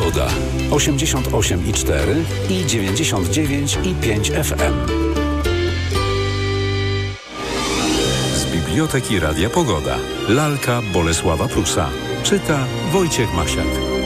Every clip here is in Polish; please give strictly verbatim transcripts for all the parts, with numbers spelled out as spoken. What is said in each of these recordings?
Pogoda. osiemdziesiąt osiem i cztery i dziewięćdziesiąt dziewięć i pięć F M. Z Biblioteki Radia Pogoda. Lalka Bolesława Prusa. Czyta Wojciech Masiak.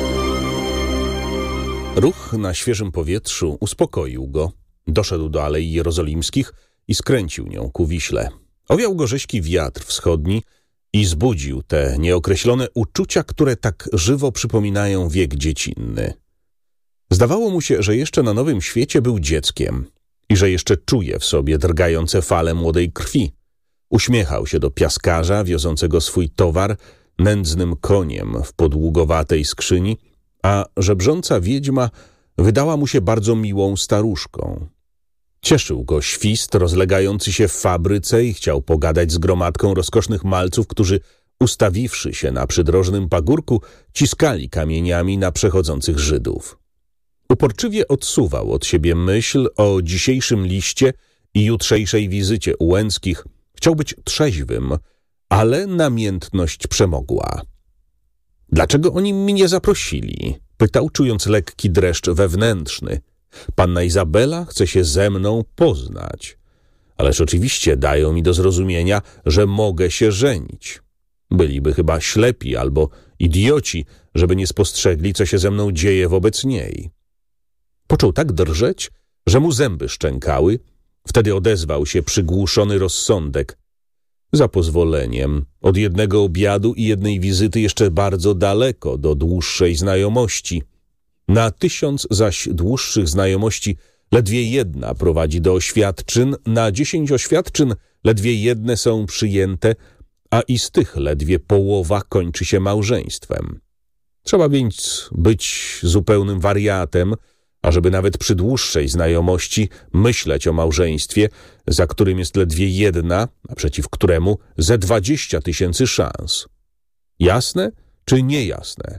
Ruch na świeżym powietrzu uspokoił go. Doszedł do Alei Jerozolimskich i skręcił nią ku Wiśle. Owiał go rześki wiatr wschodni i zbudził te nieokreślone uczucia, które tak żywo przypominają wiek dziecinny. Zdawało mu się, że jeszcze na nowym świecie był dzieckiem i że jeszcze czuje w sobie drgające fale młodej krwi. Uśmiechał się do piaskarza wiozącego swój towar nędznym koniem w podługowatej skrzyni, a żebrząca wiedźma wydała mu się bardzo miłą staruszką. Cieszył go świst rozlegający się w fabryce i chciał pogadać z gromadką rozkosznych malców, którzy, ustawiwszy się na przydrożnym pagórku, ciskali kamieniami na przechodzących Żydów. Uporczywie odsuwał od siebie myśl o dzisiejszym liście i jutrzejszej wizycie u Łęckich. Chciał być trzeźwym, ale namiętność przemogła. Dlaczego oni mnie zaprosili? Pytał, czując lekki dreszcz wewnętrzny. Panna Izabela chce się ze mną poznać. Ależ oczywiście dają mi do zrozumienia, że mogę się żenić. Byliby chyba ślepi albo idioci, żeby nie spostrzegli, co się ze mną dzieje wobec niej. Począł tak drżeć, że mu zęby szczękały. Wtedy odezwał się przygłuszony rozsądek. Za pozwoleniem, od jednego obiadu i jednej wizyty jeszcze bardzo daleko do dłuższej znajomości. Na tysiąc zaś dłuższych znajomości ledwie jedna prowadzi do oświadczyn, na dziesięć oświadczyn ledwie jedne są przyjęte, a i z tych ledwie połowa kończy się małżeństwem. Trzeba więc być zupełnym wariatem, ażeby nawet przy dłuższej znajomości myśleć o małżeństwie, za którym jest ledwie jedna, a przeciw któremu ze dwadzieścia tysięcy szans. Jasne czy niejasne?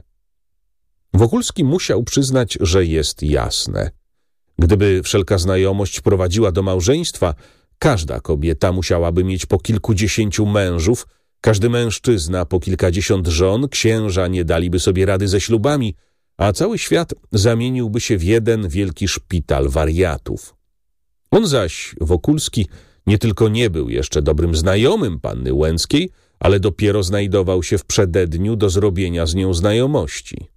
Wokulski musiał przyznać, że jest jasne. Gdyby wszelka znajomość prowadziła do małżeństwa, każda kobieta musiałaby mieć po kilkudziesięciu mężów, każdy mężczyzna po kilkadziesiąt żon, księża nie daliby sobie rady ze ślubami, a cały świat zamieniłby się w jeden wielki szpital wariatów. On zaś, Wokulski, nie tylko nie był jeszcze dobrym znajomym panny Łęckiej, ale dopiero znajdował się w przededniu do zrobienia z nią znajomości.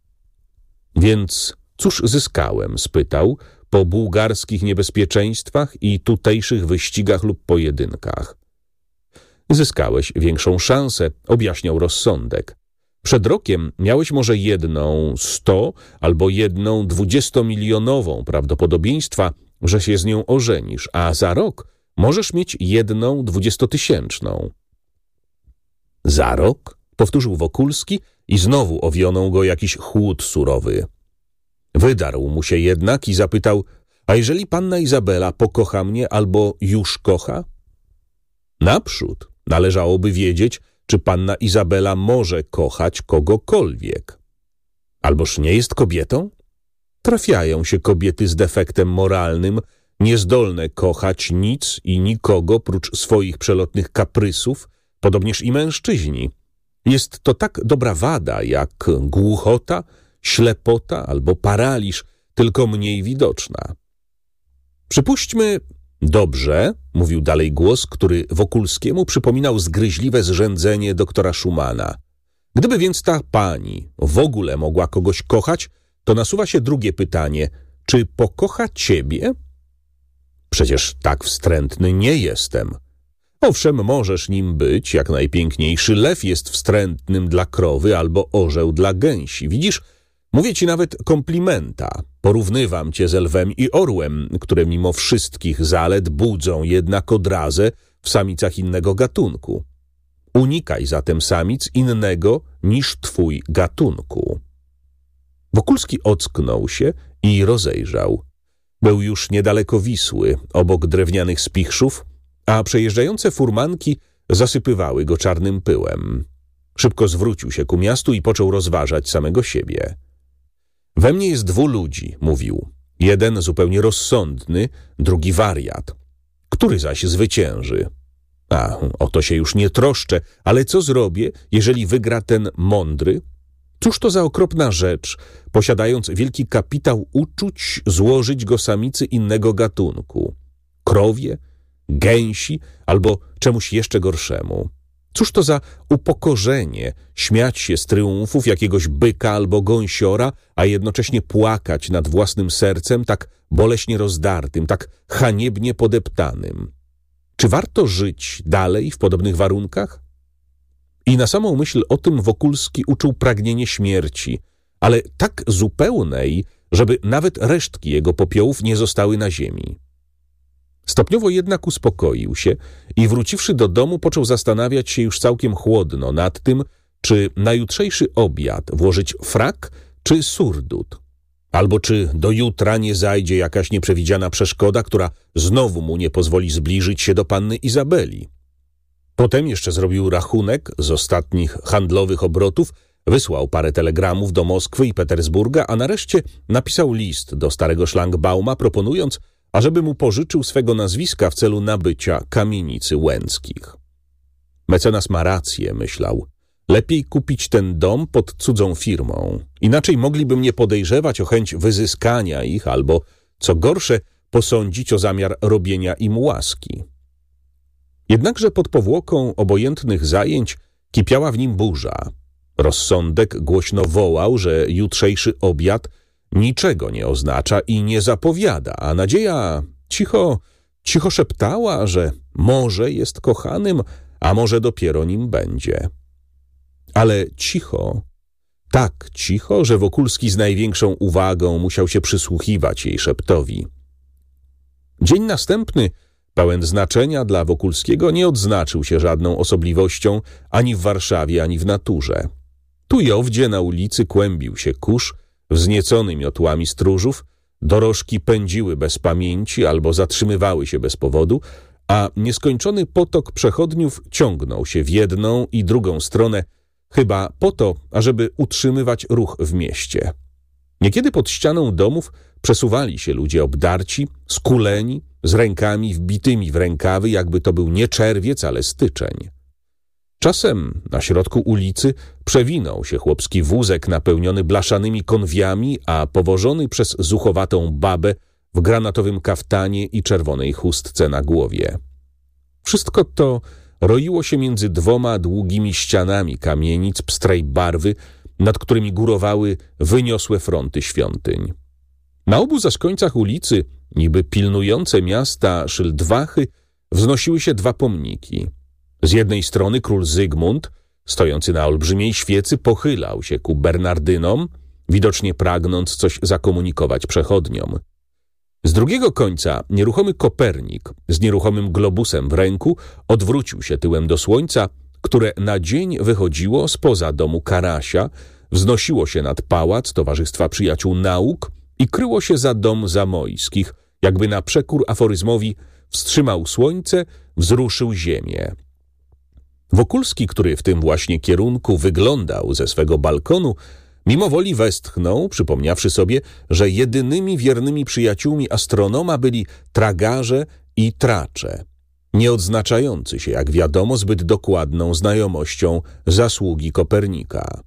Więc cóż zyskałem, spytał, po bułgarskich niebezpieczeństwach i tutejszych wyścigach lub pojedynkach. Zyskałeś większą szansę, objaśniał rozsądek. Przed rokiem miałeś może jedną sto albo jedną dwudziestomilionową prawdopodobieństwa, że się z nią ożenisz, a za rok możesz mieć jedną dwudziestotysięczną. Za rok? Powtórzył Wokulski i znowu owionął go jakiś chłód surowy. Wydarł mu się jednak i zapytał, a jeżeli panna Izabela pokocha mnie albo już kocha? Naprzód należałoby wiedzieć, czy panna Izabela może kochać kogokolwiek. Alboż nie jest kobietą? Trafiają się kobiety z defektem moralnym, niezdolne kochać nic i nikogo prócz swoich przelotnych kaprysów, podobnież i mężczyźni. Jest to tak dobra wada, jak głuchota, ślepota albo paraliż, tylko mniej widoczna. Przypuśćmy, dobrze, mówił dalej głos, który Wokulskiemu przypominał zgryźliwe zrzędzenie doktora Schumana. Gdyby więc ta pani w ogóle mogła kogoś kochać, to nasuwa się drugie pytanie, czy pokocha ciebie? Przecież tak wstrętny nie jestem. Owszem, możesz nim być, jak najpiękniejszy lew jest wstrętnym dla krowy albo orzeł dla gęsi. Widzisz, mówię ci nawet komplimenta. Porównywam cię z lwem i orłem, które mimo wszystkich zalet budzą jednak odrazę w samicach innego gatunku. Unikaj zatem samic innego niż twój gatunku. Wokulski ocknął się i rozejrzał. Był już niedaleko Wisły, obok drewnianych spichrzów, a przejeżdżające furmanki zasypywały go czarnym pyłem. Szybko zwrócił się ku miastu i począł rozważać samego siebie. We mnie jest dwóch ludzi, mówił. Jeden zupełnie rozsądny, drugi wariat. Który zaś zwycięży? A, o to się już nie troszczę, ale co zrobię, jeżeli wygra ten mądry? Cóż to za okropna rzecz, posiadając wielki kapitał uczuć, złożyć go samicy innego gatunku, krowie, gęsi albo czemuś jeszcze gorszemu. Cóż to za upokorzenie śmiać się z triumfów jakiegoś byka albo gąsiora, a jednocześnie płakać nad własnym sercem tak boleśnie rozdartym, tak haniebnie podeptanym. Czy warto żyć dalej w podobnych warunkach? I na samą myśl o tym Wokulski uczuł pragnienie śmierci, ale tak zupełnej, żeby nawet resztki jego popiołów nie zostały na ziemi. Stopniowo jednak uspokoił się i wróciwszy do domu począł zastanawiać się już całkiem chłodno nad tym, czy na jutrzejszy obiad włożyć frak czy surdut, albo czy do jutra nie zajdzie jakaś nieprzewidziana przeszkoda, która znowu mu nie pozwoli zbliżyć się do panny Izabeli. Potem jeszcze zrobił rachunek z ostatnich handlowych obrotów, wysłał parę telegramów do Moskwy i Petersburga, a nareszcie napisał list do starego szlangbauma, proponując, ażeby mu pożyczył swego nazwiska w celu nabycia kamienicy Łęckich. Mecenas ma rację, myślał. Lepiej kupić ten dom pod cudzą firmą. Inaczej mogliby mnie podejrzewać o chęć wyzyskania ich albo, co gorsze, posądzić o zamiar robienia im łaski. Jednakże pod powłoką obojętnych zajęć kipiała w nim burza. Rozsądek głośno wołał, że jutrzejszy obiad niczego nie oznacza i nie zapowiada, a nadzieja cicho, cicho szeptała, że może jest kochanym, a może dopiero nim będzie. Ale cicho, tak cicho, że Wokulski z największą uwagą musiał się przysłuchiwać jej szeptowi. Dzień następny, pełen znaczenia dla Wokulskiego, nie odznaczył się żadną osobliwością ani w Warszawie, ani w naturze. Tu i owdzie na ulicy kłębił się kurz, wzniecony miotłami stróżów, dorożki pędziły bez pamięci albo zatrzymywały się bez powodu, a nieskończony potok przechodniów ciągnął się w jedną i drugą stronę, chyba po to, ażeby utrzymywać ruch w mieście. Niekiedy pod ścianą domów przesuwali się ludzie obdarci, skuleni, z rękami wbitymi w rękawy, jakby to był nie czerwiec, ale styczeń. Czasem na środku ulicy przewinął się chłopski wózek napełniony blaszanymi konwiami, a powożony przez zuchowatą babę w granatowym kaftanie i czerwonej chustce na głowie. Wszystko to roiło się między dwoma długimi ścianami kamienic pstrej barwy, nad którymi górowały wyniosłe fronty świątyń. Na obu zaś końcach ulicy, niby pilnujące miasta szyldwachy, wznosiły się dwa pomniki. Z jednej strony król Zygmunt, stojący na olbrzymiej świecy, pochylał się ku Bernardynom, widocznie pragnąc coś zakomunikować przechodniom. Z drugiego końca nieruchomy Kopernik z nieruchomym globusem w ręku odwrócił się tyłem do słońca, które na dzień wychodziło spoza domu Karasia, wznosiło się nad pałac Towarzystwa Przyjaciół Nauk i kryło się za dom Zamojskich, jakby na przekór aforyzmowi wstrzymał słońce, wzruszył ziemię. Wokulski, który w tym właśnie kierunku wyglądał ze swego balkonu, mimo woli westchnął, przypomniawszy sobie, że jedynymi wiernymi przyjaciółmi astronoma byli tragarze i tracze, nie odznaczający się, jak wiadomo, zbyt dokładną znajomością zasługi Kopernika.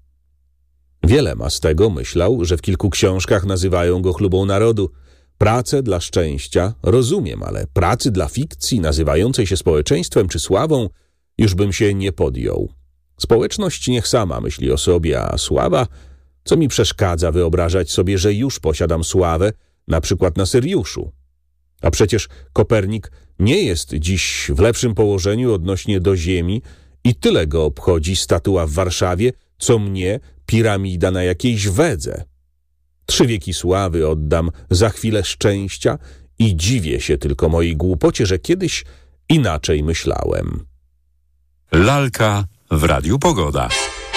Wiele ma z tego, myślał, że w kilku książkach nazywają go chlubą narodu. Pracę dla szczęścia rozumiem, ale pracy dla fikcji nazywającej się społeczeństwem czy sławą już bym się nie podjął. Społeczność niech sama myśli o sobie, a sława, co mi przeszkadza wyobrażać sobie, że już posiadam sławę, na przykład na Syriuszu. A przecież Kopernik nie jest dziś w lepszym położeniu odnośnie do Ziemi i tyle go obchodzi statua w Warszawie, co mnie piramida na jakiejś wedze. Trzy wieki sławy oddam za chwilę szczęścia i dziwię się tylko mojej głupocie, że kiedyś inaczej myślałem. Lalka w Radiu Pogoda.